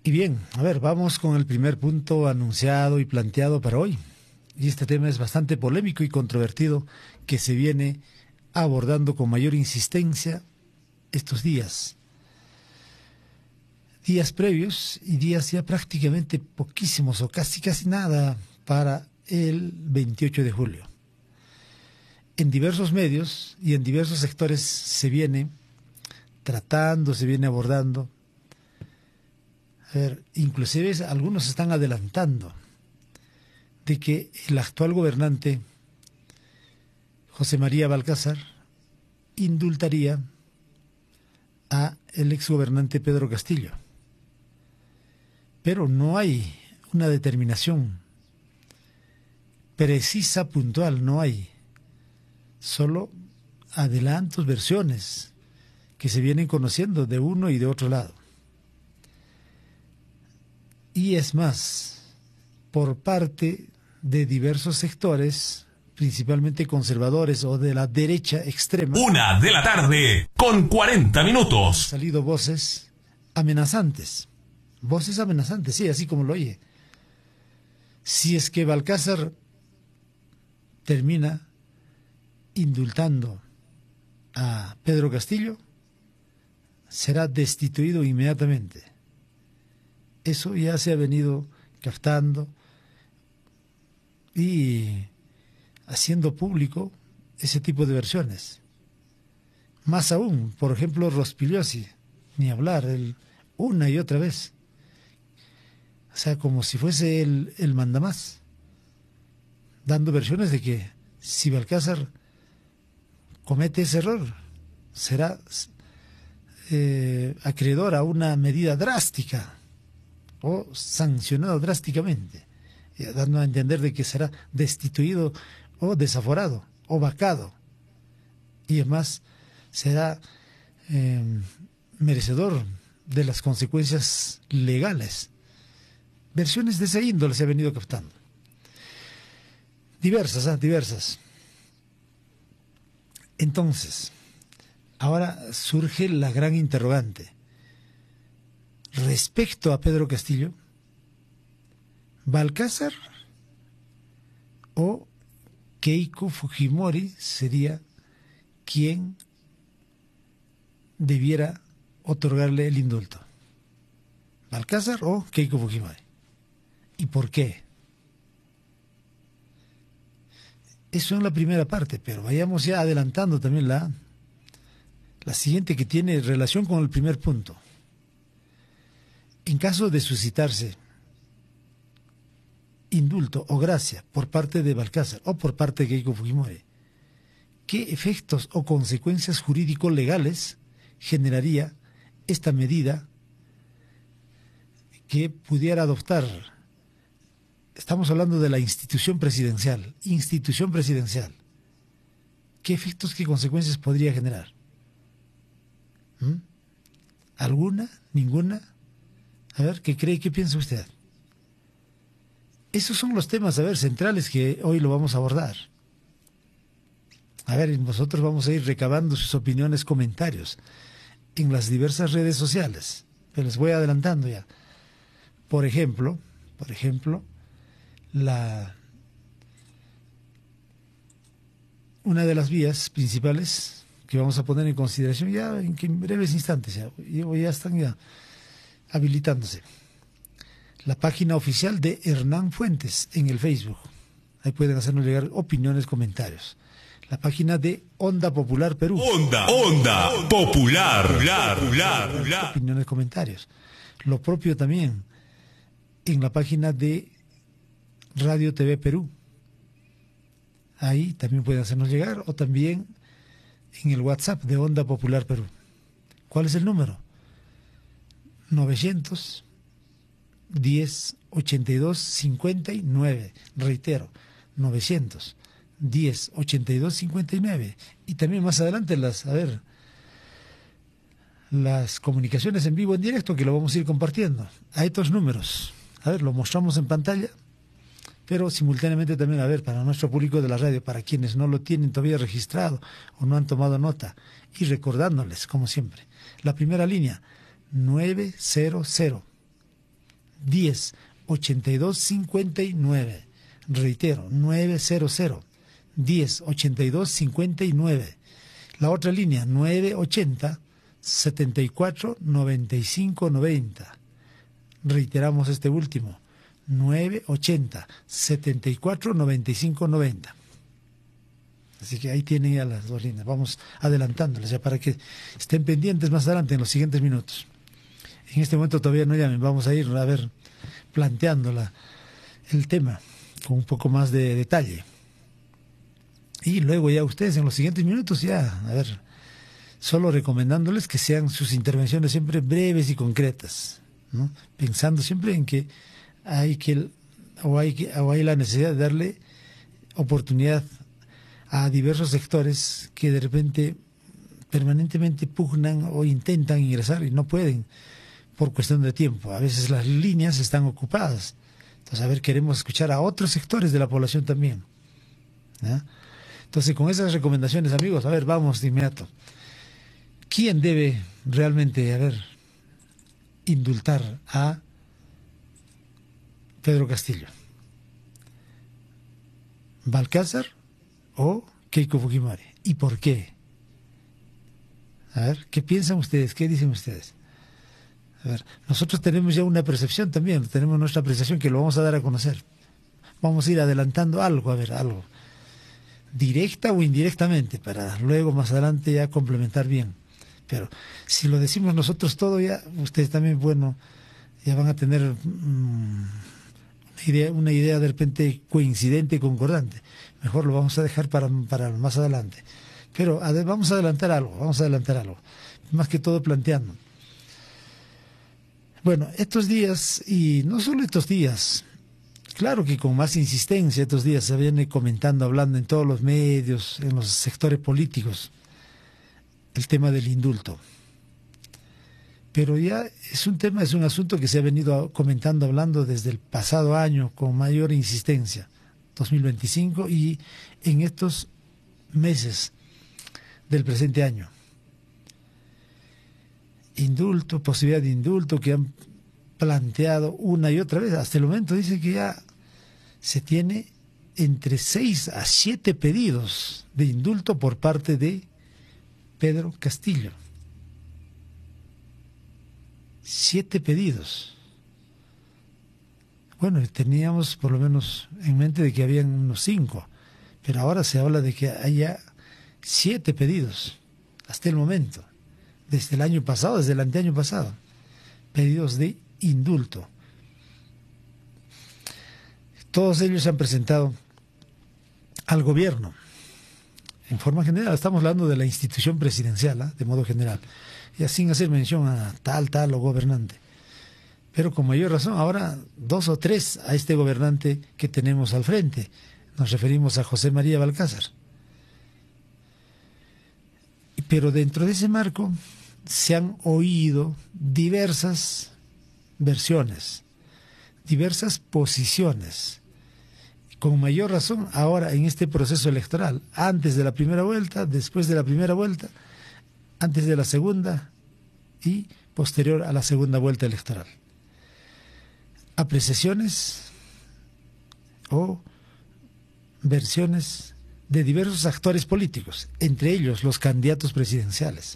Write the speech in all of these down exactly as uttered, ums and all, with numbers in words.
Y bien, a ver, vamos con el primer punto anunciado y planteado para hoy. Y este tema es bastante polémico y controvertido que se viene abordando con mayor insistencia estos días. Días previos y días ya prácticamente poquísimos o casi casi nada para el veintiocho de julio. En diversos medios y en diversos sectores se viene tratando, se viene abordando. A ver, inclusive algunos están adelantando de que el actual gobernante José María Balcázar indultaría a el exgobernante Pedro Castillo. Pero no hay una determinación precisa, puntual, no hay. Solo adelantos, versiones que se vienen conociendo de uno y de otro lado. Y es más, por parte de diversos sectores, principalmente conservadores o de la derecha extrema. Una de la tarde, con cuarenta minutos. Han salido voces amenazantes. Voces amenazantes, sí, así como lo oye. Si es que Balcázar termina indultando a Pedro Castillo, será destituido inmediatamente. Eso ya se ha venido captando y haciendo público ese tipo de versiones. Más aún, por ejemplo, Rospigliosi, ni hablar, él, una y otra vez. O sea, como si fuese el, el mandamás, dando versiones de que si Balcázar comete ese error, será eh, acreedor a una medida drástica o sancionado drásticamente, eh, dando a entender de que será destituido o desaforado o vacado, y además será eh, merecedor de las consecuencias legales. Versiones de esa índole se ha venido captando. Diversas, ¿eh? diversas. Entonces, ahora surge la gran interrogante. Respecto a Pedro Castillo, ¿Balcázar o Keiko Fujimori sería quien debiera otorgarle el indulto? ¿Balcázar o Keiko Fujimori? ¿Y por qué? Eso en la primera parte, pero vayamos ya adelantando también la, la siguiente, que tiene relación con el primer punto. En caso de suscitarse indulto o gracia por parte de Balcázar o por parte de Keiko Fujimori, ¿qué efectos o consecuencias jurídico-legales generaría esta medida que pudiera adoptar? Estamos hablando de la institución presidencial, institución presidencial. ¿Qué efectos, qué consecuencias podría generar? ¿Mm? ¿Alguna? ¿Ninguna? A ver, ¿qué cree? ¿Qué piensa usted? Esos son los temas, a ver, centrales que hoy lo vamos a abordar. A ver, nosotros vamos a ir recabando sus opiniones, comentarios en las diversas redes sociales. Pero les voy adelantando ya. Por ejemplo, por ejemplo, la una de las vías principales que vamos a poner en consideración ya en, que en breves instantes, ya, ya están ya habilitándose. La página oficial de Hernán Fuentes en el Facebook. Ahí pueden hacernos llegar opiniones, comentarios. La página de Onda Popular Perú. Onda, Onda Popular, popular, popular, popular. Opiniones, comentarios. Lo propio también en la página de Radio T V Perú. Ahí también pueden hacernos llegar, o también en el WhatsApp de Onda Popular Perú. ¿Cuál es el número? novecientos diez, ochenta y dos, cincuenta y nueve. Reitero, novecientos diez, ochenta y dos, cincuenta y nueve. Y también más adelante las, a ver, las comunicaciones en vivo, en directo, que lo vamos a ir compartiendo a estos números. A ver, lo mostramos en pantalla, pero simultáneamente también, a ver, para nuestro público de la radio, para quienes no lo tienen todavía registrado o no han tomado nota, y recordándoles, como siempre, la primera línea, nueve cero cero, diez, ochenta y dos, cincuenta y nueve. Reitero, nueve cero cero, diez, ochenta y dos, cincuenta y nueve. La otra línea, nueve ochenta, setenta y cuatro, noventa y cinco, noventa. Reiteramos este último, nueve ochenta, setenta y cuatro, noventa y cinco, noventa. Así que ahí tienen ya las dos líneas. Vamos adelantándolas ya para que estén pendientes más adelante en los siguientes minutos. En este momento todavía no llamen, vamos a ir a ver planteando la, el tema con un poco más de detalle. Y luego ya ustedes en los siguientes minutos ya, a ver, solo recomendándoles que sean sus intervenciones siempre breves y concretas, ¿no? Pensando siempre en que hay que o hay que o hay la necesidad de darle oportunidad a diversos sectores que de repente permanentemente pugnan o intentan ingresar y no pueden por cuestión de tiempo. A veces las líneas están ocupadas. Entonces, a ver, queremos escuchar a otros sectores de la población también, ¿no? Entonces, con esas recomendaciones, amigos, a ver, vamos de inmediato. ¿Quién debe realmente, a ver, indultar a Pedro Castillo? ¿Balcázar o Keiko Fujimori? ¿Y por qué? A ver, ¿qué piensan ustedes? ¿Qué dicen ustedes? A ver, nosotros tenemos ya una percepción también, tenemos nuestra apreciación que lo vamos a dar a conocer. Vamos a ir adelantando algo, a ver, algo. Directa o indirectamente, para luego más adelante ya complementar bien. Pero si lo decimos nosotros todo ya, ustedes también, bueno, ya van a tener mmm, una, idea, una idea de repente coincidente y concordante. Mejor lo vamos a dejar para, para más adelante. Pero a ver, vamos a adelantar algo, vamos a adelantar algo. Más que todo planteando. Bueno, estos días, y no solo estos días, claro que con más insistencia estos días se viene comentando, hablando en todos los medios, en los sectores políticos, el tema del indulto. Pero ya es un tema, es un asunto que se ha venido comentando, hablando desde el pasado año con mayor insistencia, dos mil veinticinco, y en estos meses del presente año. Indulto, posibilidad de indulto que han planteado una y otra vez. Hasta el momento dice que ya se tiene entre seis a siete pedidos de indulto por parte de Pedro Castillo. Siete pedidos. Bueno, teníamos por lo menos en mente de que habían unos cinco, pero ahora se habla de que haya siete pedidos hasta el momento, desde el año pasado, desde el anteaño pasado, pedidos de indulto. Todos ellos se han presentado al gobierno. En forma general, estamos hablando de la institución presidencial, ¿eh? De modo general, ya sin hacer mención a tal, tal o gobernante. Pero con mayor razón, ahora dos o tres a este gobernante que tenemos al frente. Nos referimos a José María Balcázar. Pero dentro de ese marco se han oído diversas versiones, diversas posiciones. Con mayor razón ahora en este proceso electoral, antes de la primera vuelta, después de la primera vuelta, antes de la segunda y posterior a la segunda vuelta electoral. Apreciaciones o versiones de diversos actores políticos, entre ellos los candidatos presidenciales.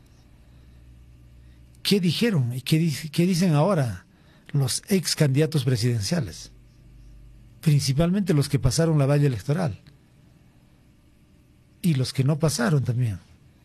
¿Qué dijeron y qué, qué dicen ahora los ex candidatos presidenciales? Principalmente los que pasaron la valla electoral y los que no pasaron también.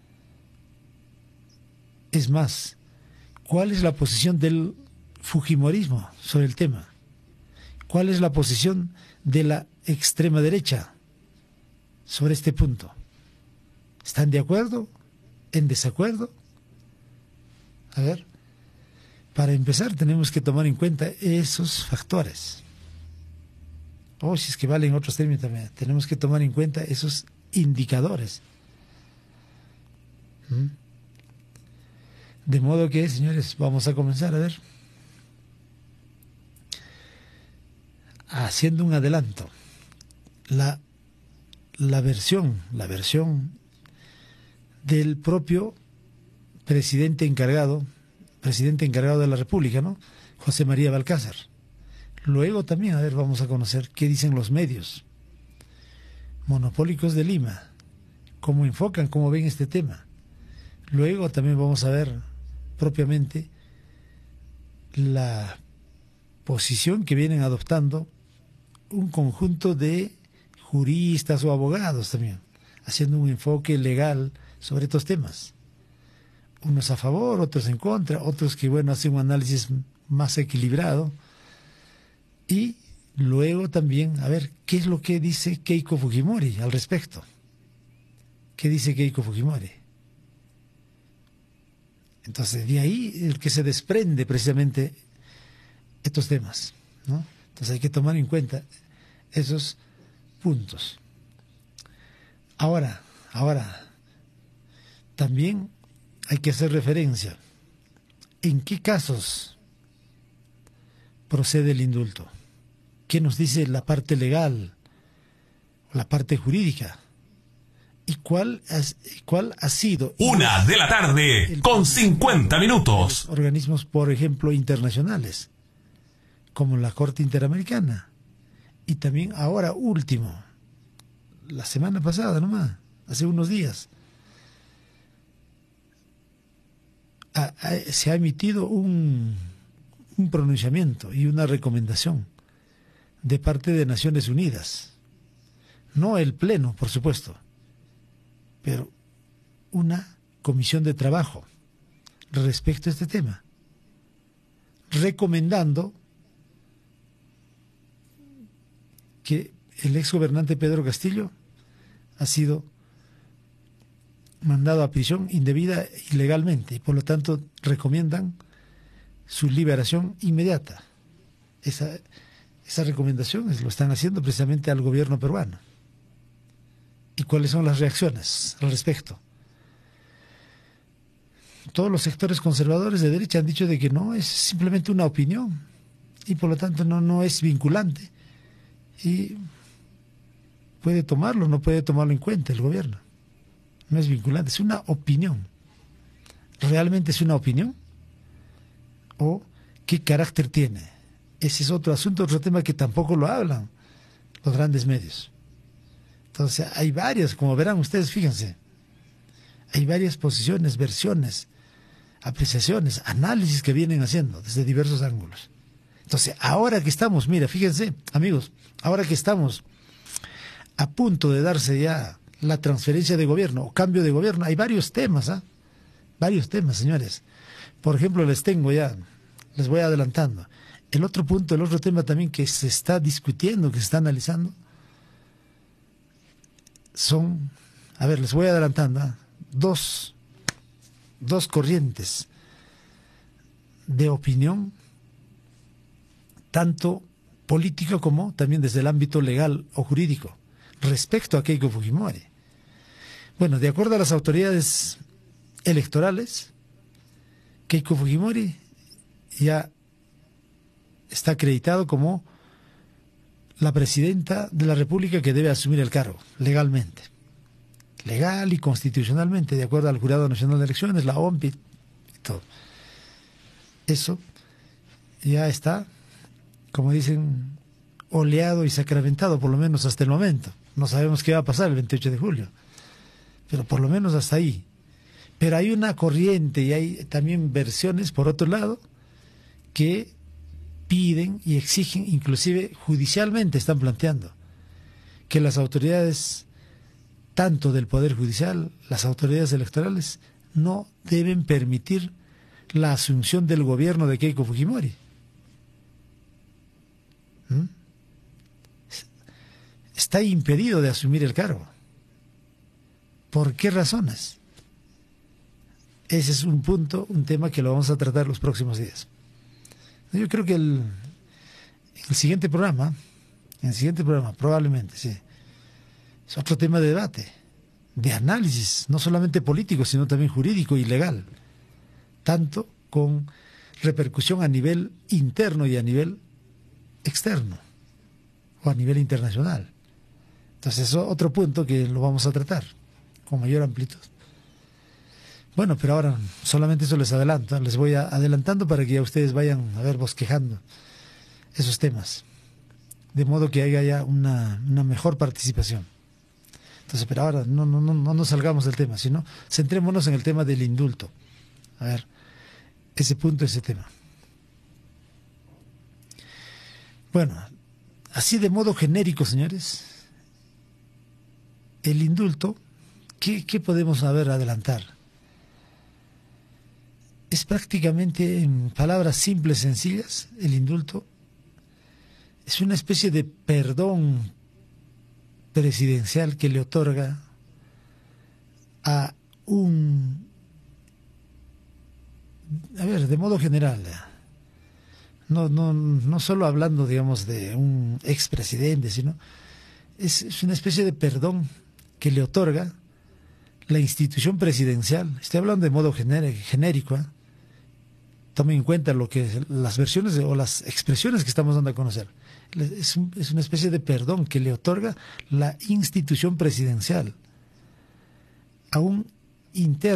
Es más, ¿cuál es la posición del fujimorismo sobre el tema? ¿Cuál es la posición de la extrema derecha sobre este punto? ¿Están de acuerdo? ¿En desacuerdo? A ver, para empezar tenemos que tomar en cuenta esos factores. O oh, si es que valen otros términos también, tenemos que tomar en cuenta esos indicadores. ¿Mm? De modo que, señores, vamos a comenzar a ver, haciendo un adelanto, la, la versión, la versión del propio presidente encargado, presidente encargado de la República, ¿no? José María Balcázar. Luego también, a ver, vamos a conocer qué dicen los medios monopólicos de Lima, cómo enfocan, cómo ven este tema. Luego también vamos a ver propiamente la posición que vienen adoptando un conjunto de juristas o abogados también, haciendo un enfoque legal sobre estos temas. Unos a favor, otros en contra, otros que, bueno, hacen un análisis más equilibrado. Y luego también, a ver, ¿qué es lo que dice Keiko Fujimori al respecto? ¿Qué dice Keiko Fujimori? Entonces, de ahí el que se desprende precisamente estos temas, ¿no? Entonces hay que tomar en cuenta esos puntos. Ahora, ahora, también hay que hacer referencia. ¿En qué casos procede el indulto? ¿Qué nos dice la parte legal, la parte jurídica? ¿Y cuál, has, cuál ha sido? Una de la tarde con cincuenta minutos. Organismos, por ejemplo, internacionales, como la Corte Interamericana. Y también ahora último, la semana pasada nomás, hace unos días, a, a, se ha emitido un, un pronunciamiento y una recomendación de parte de Naciones Unidas. No el Pleno, por supuesto, pero una comisión de trabajo respecto a este tema, recomendando que el exgobernante Pedro Castillo ha sido mandado a prisión indebida ilegalmente y por lo tanto recomiendan su liberación inmediata. Esa, esa recomendación es, lo están haciendo precisamente al gobierno peruano. ¿Y cuáles son las reacciones al respecto? Todos los sectores conservadores de derecha han dicho de que no, es simplemente una opinión y por lo tanto no, no es vinculante y puede tomarlo, no puede tomarlo en cuenta el gobierno. No es vinculante, es una opinión. ¿Realmente es una opinión? ¿O qué carácter tiene? Ese es otro asunto, otro tema que tampoco lo hablan los grandes medios. Entonces hay varias, como verán ustedes, fíjense, hay varias posiciones, versiones, apreciaciones, análisis que vienen haciendo desde diversos ángulos. Entonces, ahora que estamos, mira, fíjense, amigos, ahora que estamos a punto de darse ya la transferencia de gobierno o cambio de gobierno, hay varios temas, ¿ah? Varios temas, señores. Por ejemplo, les tengo ya, les voy adelantando. El otro punto, el otro tema también que se está discutiendo, que se está analizando, son, a ver, les voy adelantando, ¿ah? dos, dos corrientes de opinión, tanto político como también desde el ámbito legal o jurídico, respecto a Keiko Fujimori. Bueno, de acuerdo a las autoridades electorales, Keiko Fujimori ya está acreditado como la presidenta de la República que debe asumir el cargo, legalmente. Legal y constitucionalmente, de acuerdo al Jurado Nacional de Elecciones, la O M P I y todo. Eso ya está, como dicen, oleado y sacramentado, por lo menos hasta el momento. No sabemos qué va a pasar el veintiocho de julio, pero por lo menos hasta ahí. Pero hay una corriente y hay también versiones, por otro lado, que piden y exigen, inclusive judicialmente están planteando, que las autoridades, tanto del Poder Judicial, las autoridades electorales, no deben permitir la asunción del gobierno de Keiko Fujimori. ¿Mm? Está impedido de asumir el cargo. ¿Por qué razones? Ese es un punto, un tema que lo vamos a tratar los próximos días. Yo creo que el, el siguiente programa, el siguiente programa, probablemente, sí, es otro tema de debate, de análisis, no solamente político, sino también jurídico y legal, tanto con repercusión a nivel interno y a nivel externo, o a nivel internacional. Entonces, eso es otro punto que lo vamos a tratar con mayor amplitud. Bueno, pero ahora solamente eso les adelanto, les voy a, adelantando para que ya ustedes vayan a ver bosquejando esos temas, de modo que haya ya una, una mejor participación. Entonces, pero ahora no, no, no, no nos salgamos del tema, sino centrémonos en el tema del indulto. A ver, ese punto, ese tema. Bueno, así de modo genérico, señores, el indulto, ¿qué, qué podemos saber adelantar? Es prácticamente, en palabras simples, sencillas, el indulto es una especie de perdón presidencial que le otorga a un, a ver, de modo general, no, no, no solo hablando, digamos, de un expresidente, sino es, es una especie de perdón que le otorga la institución presidencial. Estoy hablando de modo genérico, ¿eh? Tomen en cuenta lo que las versiones o las expresiones que estamos dando a conocer. Es, un, es una especie de perdón que le otorga la institución presidencial a un interno